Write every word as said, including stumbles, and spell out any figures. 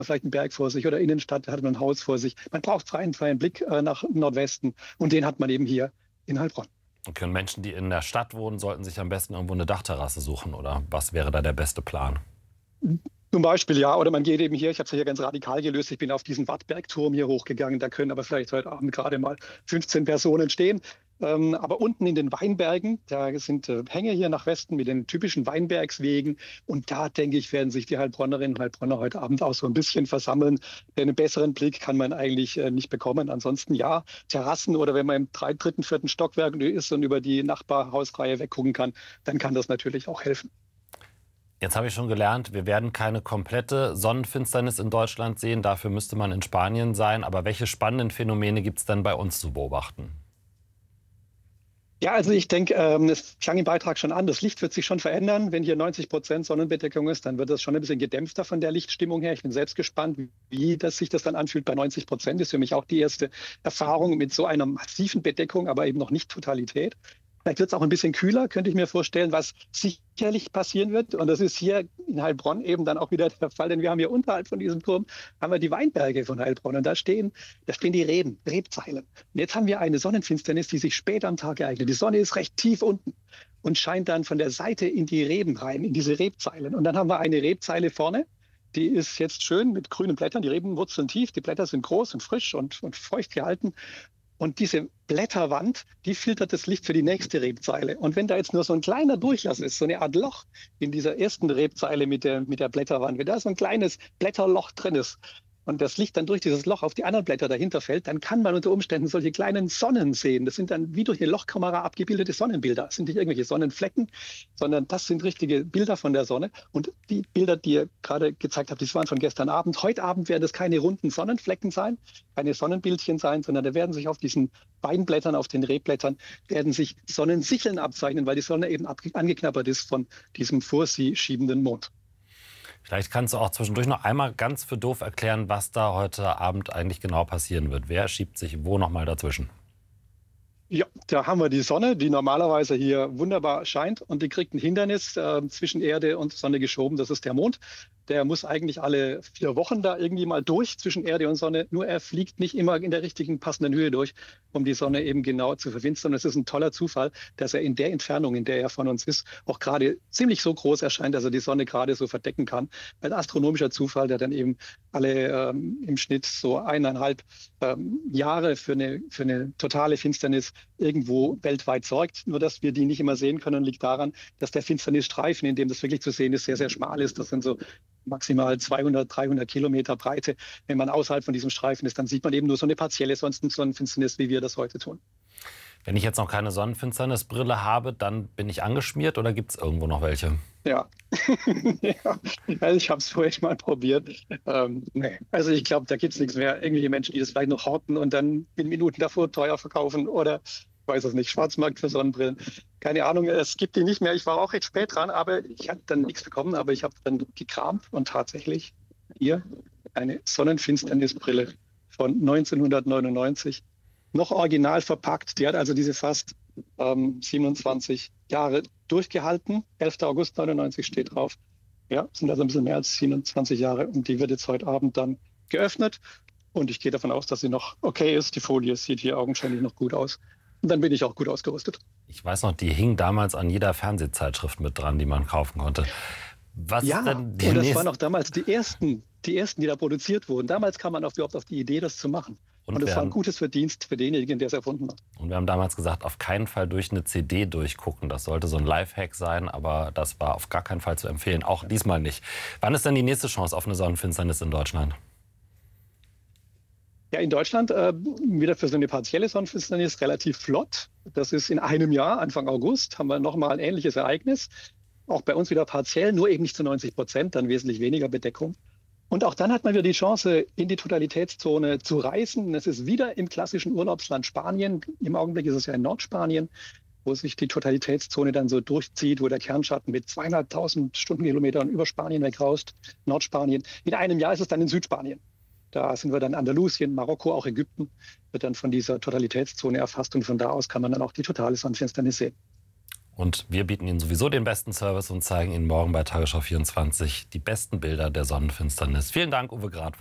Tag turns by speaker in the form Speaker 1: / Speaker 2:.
Speaker 1: vielleicht einen Berg vor sich oder Innenstadt hat man ein Haus vor sich. Man braucht freien, freien Blick äh, nach Nordwesten und den hat man eben hier in Heilbronn.
Speaker 2: Okay, und Menschen, die in der Stadt wohnen, sollten sich am besten irgendwo eine Dachterrasse suchen, oder was wäre da der beste Plan?
Speaker 1: Zum Beispiel, ja, oder man geht eben hier, ich habe es ja hier ganz radikal gelöst, ich bin auf diesen Wattbergturm hier hochgegangen, da können aber vielleicht heute Abend gerade mal fünfzehn Personen stehen. Ähm, aber unten in den Weinbergen, da sind äh, Hänge hier nach Westen mit den typischen Weinbergswegen. Und da, denke ich, werden sich die Heilbronnerinnen und Heilbronner heute Abend auch so ein bisschen versammeln. Denn einen besseren Blick kann man eigentlich äh, nicht bekommen. Ansonsten ja, Terrassen oder wenn man im drei, dritten, vierten Stockwerk ist und über die Nachbarhausreihe weggucken kann, dann kann das natürlich auch helfen.
Speaker 2: Jetzt habe ich schon gelernt, wir werden keine komplette Sonnenfinsternis in Deutschland sehen. Dafür müsste man in Spanien sein. Aber welche spannenden Phänomene gibt es denn bei uns zu beobachten?
Speaker 1: Ja, also ich denke, ähm, es klang im Beitrag schon an, das Licht wird sich schon verändern. Wenn hier neunzig Prozent Sonnenbedeckung ist, dann wird das schon ein bisschen gedämpfter von der Lichtstimmung her. Ich bin selbst gespannt, wie das sich das dann anfühlt bei neunzig Prozent. Ist für mich auch die erste Erfahrung mit so einer massiven Bedeckung, aber eben noch nicht Totalität. Vielleicht wird es auch ein bisschen kühler, könnte ich mir vorstellen, was sicherlich passieren wird. Und das ist hier in Heilbronn eben dann auch wieder der Fall, denn wir haben hier unterhalb von diesem Turm haben wir die Weinberge von Heilbronn. Und da stehen, da stehen die Reben, Rebzeilen. Und jetzt haben wir eine Sonnenfinsternis, die sich spät am Tag ereignet. Die Sonne ist recht tief unten und scheint dann von der Seite in die Reben rein, in diese Rebzeilen. Und dann haben wir eine Rebzeile vorne. Die ist jetzt schön mit grünen Blättern. Die Reben wurzeln tief, die Blätter sind groß und frisch und, und feucht gehalten. Und diese Blätterwand, die filtert das Licht für die nächste Rebzeile. Und wenn da jetzt nur so ein kleiner Durchlass ist, so eine Art Loch in dieser ersten Rebzeile mit der, mit der Blätterwand, wenn da so ein kleines Blätterloch drin ist und das Licht dann durch dieses Loch auf die anderen Blätter dahinter fällt, dann kann man unter Umständen solche kleinen Sonnen sehen. Das sind dann wie durch eine Lochkamera abgebildete Sonnenbilder. Das sind nicht irgendwelche Sonnenflecken, sondern das sind richtige Bilder von der Sonne. Und die Bilder, die ihr gerade gezeigt habt, die waren von gestern Abend. Heute Abend werden es keine runden Sonnenflecken sein, keine Sonnenbildchen sein, sondern da werden sich auf diesen Weinblättern, auf den Rebblättern, werden sich Sonnensicheln abzeichnen, weil die Sonne eben angeknabbert ist von diesem vor sie schiebenden Mond.
Speaker 2: Vielleicht kannst du auch zwischendurch noch einmal ganz für doof erklären, was da heute Abend eigentlich genau passieren wird. Wer schiebt sich wo noch mal dazwischen?
Speaker 1: Ja, da haben wir die Sonne, die normalerweise hier wunderbar scheint und die kriegt ein Hindernis äh, zwischen Erde und Sonne geschoben. Das ist der Mond. Der muss eigentlich alle vier Wochen da irgendwie mal durch zwischen Erde und Sonne. Nur er fliegt nicht immer in der richtigen passenden Höhe durch, um die Sonne eben genau zu verfinstern. Es ist ein toller Zufall, dass er in der Entfernung, in der er von uns ist, auch gerade ziemlich so groß erscheint, dass er die Sonne gerade so verdecken kann. Ein astronomischer Zufall, der dann eben alle ähm, im Schnitt so eineinhalb ähm, Jahre für eine, für eine totale Finsternis irgendwo weltweit sorgt. Nur, dass wir die nicht immer sehen können, liegt daran, dass der Finsternisstreifen, in dem das wirklich zu sehen ist, sehr, sehr schmal ist. Das sind so maximal zweihundert, dreihundert Kilometer Breite. Wenn man außerhalb von diesem Streifen ist, dann sieht man eben nur so eine partielle Sonnenfinsternis, wie wir das heute tun.
Speaker 2: Wenn ich jetzt noch keine Sonnenfinsternisbrille habe, dann bin ich angeschmiert oder gibt es irgendwo noch welche?
Speaker 1: Ja, ja. Also ich habe es vorhin mal probiert. Ähm, nee. Also ich glaube, da gibt es nichts mehr. Irgendwelche Menschen, die das vielleicht noch horten und dann in Minuten davor teuer verkaufen oder ich weiß es nicht, Schwarzmarkt für Sonnenbrillen. Keine Ahnung, es gibt die nicht mehr. Ich war auch recht spät dran, aber ich habe dann nichts bekommen. Aber ich habe dann gekramt und tatsächlich hier eine Sonnenfinsternisbrille von neunzehnhundertneunundneunzig. Noch original verpackt. Die hat also diese fast ähm, siebenundzwanzig Jahre durchgehalten. elfter August neunundneunzig steht drauf. Ja, sind also ein bisschen mehr als siebenundzwanzig Jahre. Und die wird jetzt heute Abend dann geöffnet. Und ich gehe davon aus, dass sie noch okay ist. Die Folie sieht hier augenscheinlich noch gut aus. Und dann bin ich auch gut ausgerüstet.
Speaker 2: Ich weiß noch, die hing damals an jeder Fernsehzeitschrift mit dran, die man kaufen konnte. Was
Speaker 1: ja,
Speaker 2: ist denn die
Speaker 1: und das
Speaker 2: nächste...
Speaker 1: waren auch damals die ersten, die ersten, die da produziert wurden. Damals kam man auch überhaupt auf die Idee, das zu machen. Und, und es war ein gutes Verdienst für denjenigen, der es erfunden hat.
Speaker 2: Und wir haben damals gesagt, auf keinen Fall durch eine C D durchgucken. Das sollte so ein Lifehack sein, aber das war auf gar keinen Fall zu empfehlen. Auch diesmal nicht. Wann ist denn die nächste Chance auf eine Sonnenfinsternis in Deutschland?
Speaker 1: Ja, in Deutschland äh, wieder für so eine partielle Sonnenfinsternis relativ flott. Das ist in einem Jahr, Anfang August, haben wir nochmal ein ähnliches Ereignis. Auch bei uns wieder partiell, nur eben nicht zu neunzig Prozent, dann wesentlich weniger Bedeckung. Und auch dann hat man wieder die Chance, in die Totalitätszone zu reisen. Es ist wieder im klassischen Urlaubsland Spanien. Im Augenblick ist es ja in Nordspanien, wo sich die Totalitätszone dann so durchzieht, wo der Kernschatten mit zweieinhalbtausend Stundenkilometern über Spanien wegraust, Nordspanien. In einem Jahr ist es dann in Südspanien. Da sind wir dann Andalusien, Marokko, auch Ägypten, wird dann von dieser Totalitätszone erfasst. Und von da aus kann man dann auch die totale Sonnenfinsternis sehen.
Speaker 2: Und wir bieten Ihnen sowieso den besten Service und zeigen Ihnen morgen bei Tagesschau vierundzwanzig die besten Bilder der Sonnenfinsternis. Vielen Dank, Uwe Grad.